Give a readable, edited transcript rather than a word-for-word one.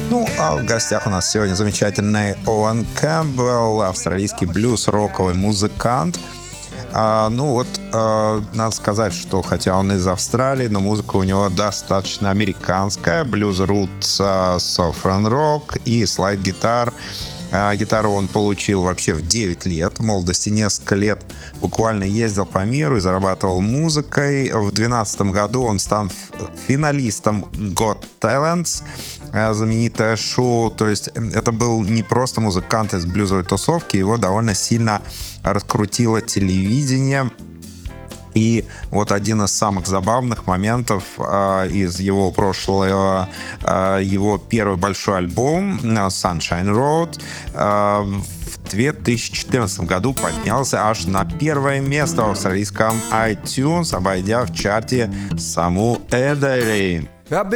Ну, а в гостях у нас сегодня замечательный Оуэн Кэмпбелл, австралийский блюз-роковый музыкант. Надо сказать, что хотя он из Австралии, но музыка у него достаточно американская. Блюз, рутс, софран рок и слайд-гитар. Гитару он получил вообще в 9 лет. В молодости несколько лет буквально ездил по миру и зарабатывал музыкой. В 2012 году он стал финалистом Got Talents, знаменитое шоу. То есть это был не просто музыкант из блюзовой тусовки, его довольно сильно раскрутило телевидение. И вот один из самых забавных моментов из его прошлого, его первый большой альбом Sunshine Road в 2014 году поднялся аж на первое место в австралийском iTunes, обойдя в чарте саму Эдери.